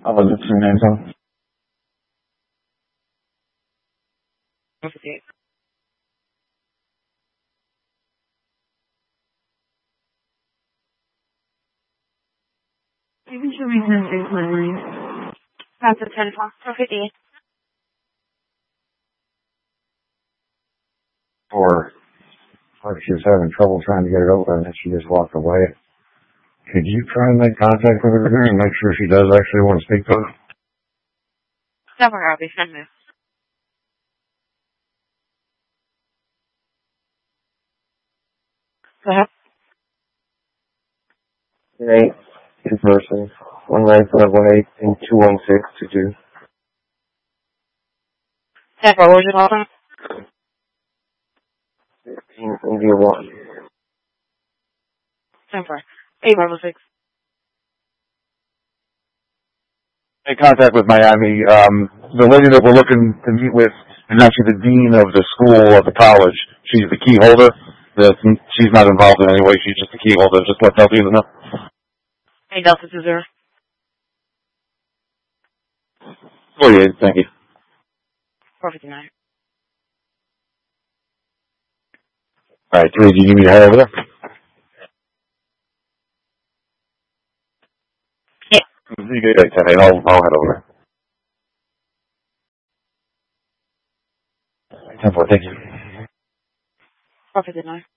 I'll look at some names on. Okay. Maybe she reason my line. That's a 10 o'clock. 4:50. Or she was having trouble trying to get it open and she just walked away. Could you try and make contact with her and make sure she does actually want to speak to her? Somewhere I'll be sending this. Go ahead. 8 in person, 19518 and 21622. What was your call time? 15 India 1. 10-4. 8-6. Make contact with Miami. The lady that we're looking to meet with is actually the dean of the school of the college. She's the key holder. She's not involved in any way. She's just the key holder. Just let Delta know. Hey, Delta 20. 48, thank you. 4:59. All right, 3, do you need me to head over there? Yeah. You get it, 10, I'll head over there. 10-4, thank you. 4:59.